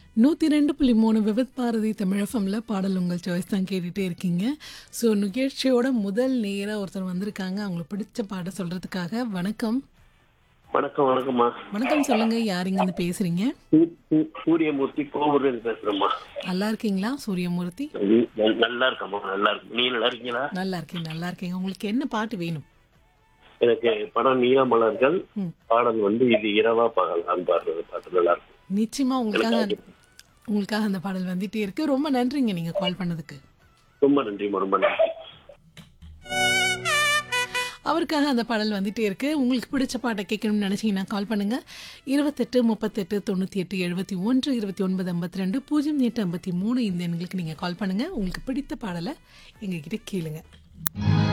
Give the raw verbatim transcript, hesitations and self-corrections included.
நூற்றி ரெண்டு புள்ளி மூணு விவித் பாரதி தமிழ் எஃப்எம்ல பாடல் உங்கள் சாய்ஸ் தான் கேட்டுகிட்டே இருக்கீங்க. ஸோ நிகழ்ச்சியோட முதல் நேராக ஒருத்தர் வந்திருக்காங்க. அவங்களுக்கு பிடிச்ச பாட்டை சொல்கிறதுக்காக. வணக்கம். வணக்கம் வணக்கம்மா. வணக்கம் சொல்லுங்கள். யார் இங்கேருந்து பேசுகிறீங்க? சூ- சூ- சூரியமூர்த்தி கோவூர்ல பேசுறேம்மா. நல்லா இருக்கீங்களா சூரியமூர்த்தி? நல்- நல்லா இருக்கம்மா, நல்லா இருக்கு. நீ நல்லா இருக்கீங்களா? நல்லா இருக்கீங்க நல்லா இருக்கீங்க. உங்களுக்கு என்ன பாட்டு வேணும்? எனக்கு படம் நீலமலர்கள், ம் பாடல் வந்து இது இரவா பகலான்னு பாடுறது பாட்டு நல்லா இருக்கும். நிச்சயமாக உங்களுக்காக உங்களுக்காக அந்த பாடல் வந்துகிட்டே இருக்கு. ரொம்ப நன்றிங்க நீங்கள் கால் பண்ணதுக்கு. ரொம்ப நன்றிம்மா, ரொம்ப நன்றி. அவருக்காக அந்த பாடல் வந்துட்டே இருக்கு. உங்களுக்கு பிடிச்ச பாட்டை கேட்கணும்னு நினச்சிங்கன்னா கால் பண்ணுங்கள். இருபத்தெட்டு முப்பத்தெட்டு தொண்ணூற்றி எட்டு எழுபத்தி ஒன்று இருபத்தி ஒன்பது ஐம்பத்தி ரெண்டு பூஜ்ஜியம் எட்டு ஐம்பத்தி மூணு இந்த எண்களுக்கு நீங்கள் கால் பண்ணுங்கள். உங்களுக்கு பிடித்த பாடலை எங்ககிட்ட கேளுங்க.